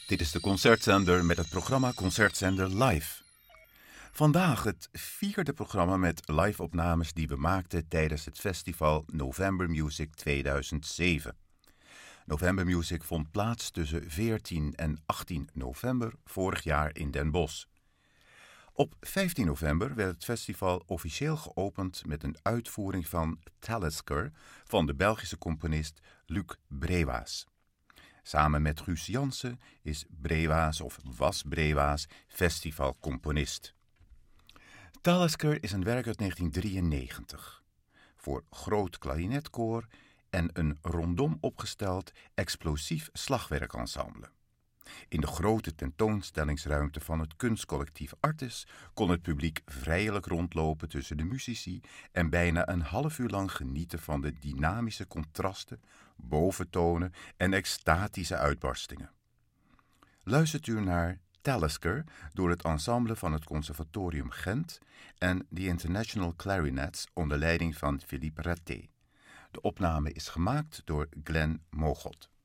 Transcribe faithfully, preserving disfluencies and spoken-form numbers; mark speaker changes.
Speaker 1: Dit is de Concertzender met het programma Concertzender Live. Vandaag het vierde programma met live-opnames die we maakten tijdens het festival November Music tweeduizend zeven. November Music vond plaats tussen veertien en achttien november vorig jaar in Den Bosch. Op vijftien november werd het festival officieel geopend met een uitvoering van Talisker van de Belgische componist Luc Brewaas. Samen met Guus Jansen is Brewaas of was Brewaas festivalcomponist. Talisker is een werk uit negentien drieënnegentig. Voor groot klarinetkoor en een rondom opgesteld explosief slagwerkensemble. In de grote tentoonstellingsruimte van het kunstcollectief Artis kon het publiek vrijelijk rondlopen tussen de muzici en bijna een half uur lang genieten van de dynamische contrasten, boventonen en extatische uitbarstingen. Luistert u naar Talisker door het ensemble van het Conservatorium Gent en The International Clarinets onder leiding van Philippe Raté. De opname is gemaakt door Glenn Mogot.